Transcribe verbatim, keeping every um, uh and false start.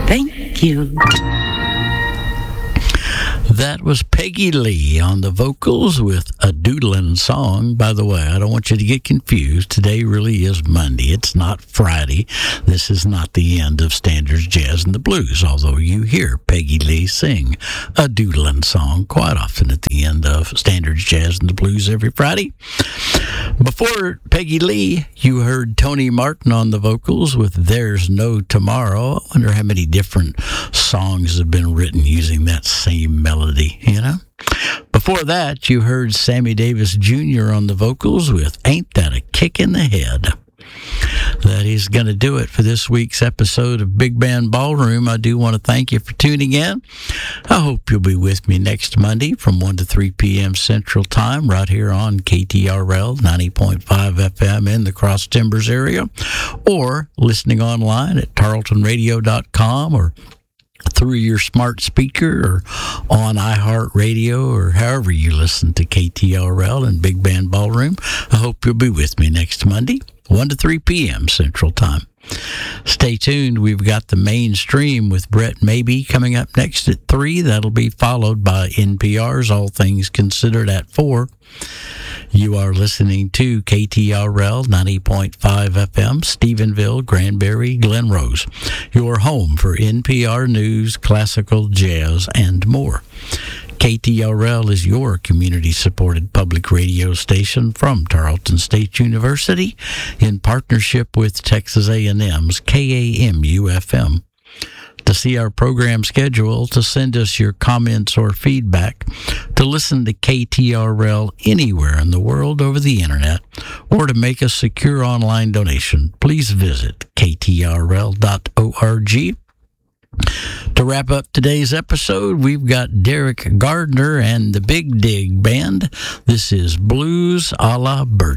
Thank you. That was Peggy Lee on the vocals with A Doodlin' Song. By the way, I don't want you to get confused. Today really is Monday. It's not Friday. This is not the end of Standards Jazz and the Blues, although you hear Peggy Lee sing A Doodlin' Song quite often at the end of Standards Jazz and the Blues every Friday. Before Peggy Lee, you heard Tony Martin on the vocals with There's No Tomorrow. I wonder how many different songs have been written using that same melody, you know? Before that, you heard Sammy Davis Junior on the vocals with Ain't That a Kick in the Head. That is going to do it for this week's episode of Big Band Ballroom. I do want to thank you for tuning in. I hope you'll be with me next Monday from one to three p.m. Central Time right here on K T R L ninety point five F M in the Cross Timbers area, or listening online at tarleton radio dot com, or through your smart speaker, or on iHeartRadio, or however you listen to K T R L and Big Band Ballroom. I hope you'll be with me next Monday, one to three p.m. Central Time. Stay tuned. We've got the mainstream with Brett Maybe coming up next at three. That'll be followed by N P R's All Things Considered at four. You are listening to K T R L ninety point five F M, Stephenville, Granbury, Glen Rose, your home for N P R news, classical, jazz, and more. K T R L is your community-supported public radio station from Tarleton State University in partnership with Texas A and M's K A M U F M. To see our program schedule, to send us your comments or feedback, to listen to K T R L anywhere in the world over the internet, or to make a secure online donation, please visit K T R L dot org. To wrap up today's episode, we've got Derek Gardner and the Big Dig Band. This is Blues a la Birdie.